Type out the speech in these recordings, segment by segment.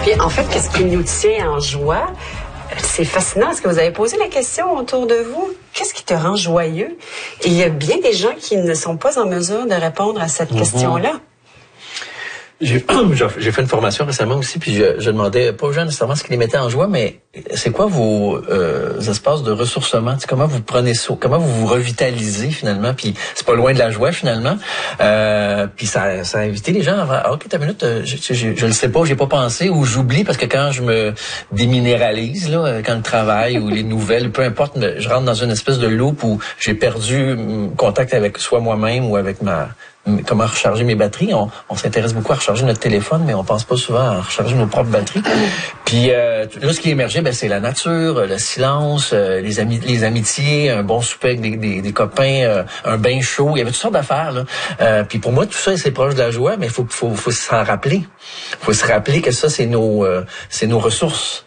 Puis en fait, qu'est-ce qui nous tient en joie? C'est fascinant. Est-ce que vous avez posé la question autour de vous? Qu'est-ce qui te rend joyeux? Et il y a bien des gens qui ne sont pas en mesure de répondre à cette question-là. J'ai fait une formation récemment aussi, puis je demandais pas aux gens nécessairement ce qui les mettait en joie, mais c'est quoi vos espaces de ressourcement? Comment vous prenez ça? Comment vous vous revitalisez finalement? Puis c'est pas loin de la joie finalement. Puis ça a invité les gens à OK, ta minute, je le sais pas, j'ai pas pensé, ou j'oublie parce que quand je me déminéralise, là, quand le travail ou les nouvelles, peu importe, je rentre dans une espèce de loop où j'ai perdu contact avec soit moi-même ou avec comment recharger mes batteries. On s'intéresse beaucoup à recharger notre téléphone, mais on pense pas souvent à recharger nos propres batteries. Puis là, ce qui émergeait, c'est la nature, le silence, les amitiés, un bon souper avec des copains, un bain chaud. Il y avait toutes sortes d'affaires là. Puis pour moi, tout ça, c'est proche de la joie, mais faut s'en rappeler. Faut se rappeler que ça, c'est nos ressources.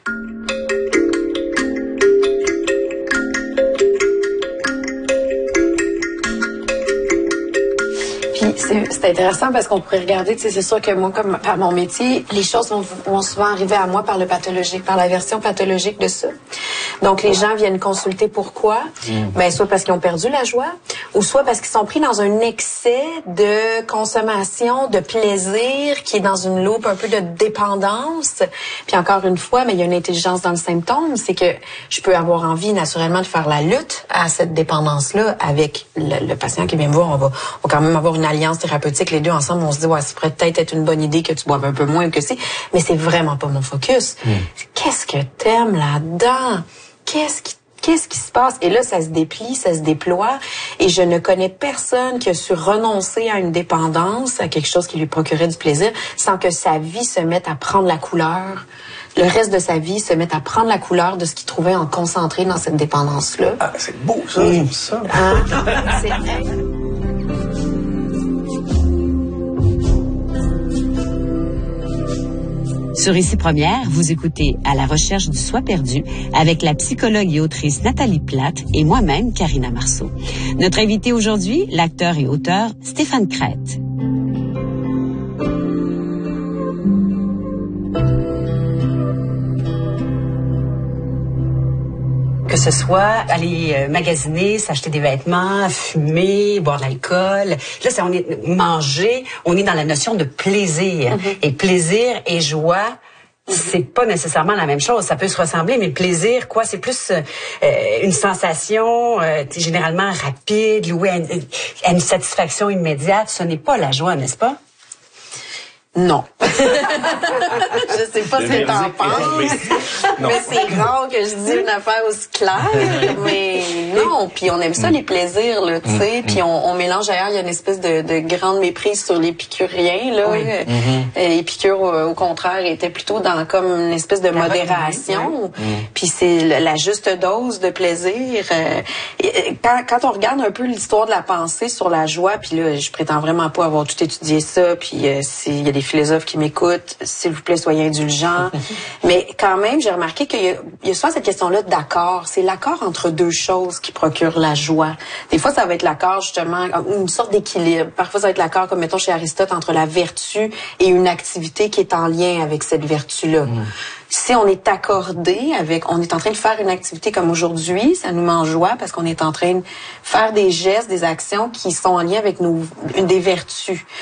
C'est intéressant parce qu'on pourrait regarder, tu sais, c'est sûr que moi, comme par mon métier, les choses vont souvent arriver à moi par le pathologique, par la version pathologique de ça. Donc, les gens viennent consulter pourquoi? Soit parce qu'ils ont perdu la joie, ou soit parce qu'ils sont pris dans un excès de consommation, de plaisir, qui est dans une loupe un peu de dépendance. Puis encore une fois, mais il y a une intelligence dans le symptôme, c'est que je peux avoir envie naturellement de faire la lutte à cette dépendance-là avec le patient qui vient me voir. On va quand même avoir une alliance thérapeutique, les deux ensemble, on se dit, ouais, ça pourrait peut-être être une bonne idée que tu boives un peu moins que si, mais c'est vraiment pas mon focus. Qu'est-ce que t'aimes là-dedans? Qu'est-ce qui se passe? Et là, ça se déplie, ça se déploie. Et je ne connais personne qui a su renoncer à une dépendance, à quelque chose qui lui procurait du plaisir, sans que sa vie se mette à prendre la couleur. Le reste de sa vie se mette à prendre la couleur de ce qu'il trouvait en concentré dans cette dépendance-là. Ah, c'est beau, ça, j'aime ça. C'est Sur Ici Première, vous écoutez À la recherche du soi perdu avec la psychologue et autrice Nathalie Plate et moi-même, Karina Marceau. Notre invité aujourd'hui, l'acteur et auteur Stéphane Crête. Que ce soit aller magasiner, s'acheter des vêtements, fumer, boire de l'alcool. Là, on est manger, on est dans la notion de plaisir. Et plaisir et joie, c'est pas nécessairement la même chose. Ça peut se ressembler, mais plaisir, quoi, c'est plus une sensation généralement rapide, louée à une satisfaction immédiate. Ce n'est pas la joie, n'est-ce pas? Non. Je sais pas ce que t'en penses, mais c'est rare que je dise une affaire aussi claire, mais non, puis on aime ça, les plaisirs, là, tu sais, puis on mélange d'ailleurs, il y a une espèce de grande méprise sur l'épicurien, là. Épicure, au contraire, était plutôt dans comme une espèce de modération, puis c'est la juste dose de plaisir. Quand on regarde un peu l'histoire de la pensée sur la joie, puis là, je prétends vraiment pas avoir tout étudié ça, puis s'il y a des philosophes qui m'écoutent, s'il vous plaît, soyez indulgents. Mais quand même, j'ai remarqué qu'il y a souvent cette question-là d'accord. C'est l'accord entre deux choses qui procure la joie. Des fois, ça va être l'accord, justement, une sorte d'équilibre. Parfois, ça va être l'accord, comme mettons chez Aristote, entre la vertu et une activité qui est en lien avec cette vertu-là. Si on est accordé on est en train de faire une activité comme aujourd'hui, ça nous met en joie parce qu'on est en train de faire des gestes, des actions qui sont en lien avec des vertus.